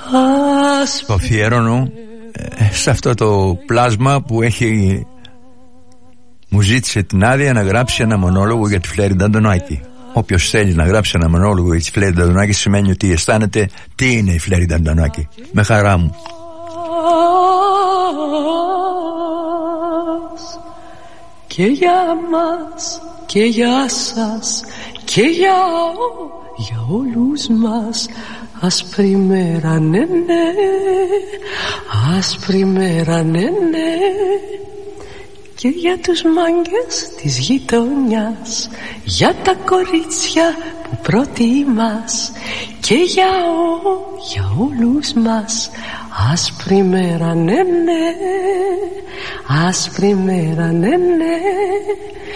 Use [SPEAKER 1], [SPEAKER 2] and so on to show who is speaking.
[SPEAKER 1] Το αφιέρωνω σε αυτό το πλάσμα που έχει. Μου ζήτησε την άδεια να γράψει ένα μονόλογο για τη Φλέριντα Αντωνάκη. Όποιος θέλει να γράψει ένα μονόλογο για τη Φλέριντα Αντωνάκη σημαίνει ότι αισθάνεται τι είναι η Φλέριντα Αντωνάκη. Με χαρά μου.
[SPEAKER 2] Και για μας και για σας και για όλους μας. Άσπρη μέρα, ναι, ναι, άσπρη μέρα, ναι, ναι. Και για τους μάγκες της γειτονιάς, για τα κορίτσια που προτιμάς, και για όλους μας. Άσπρη μέρα, ναι, ναι, άσπρη μέρα, ναι, ναι.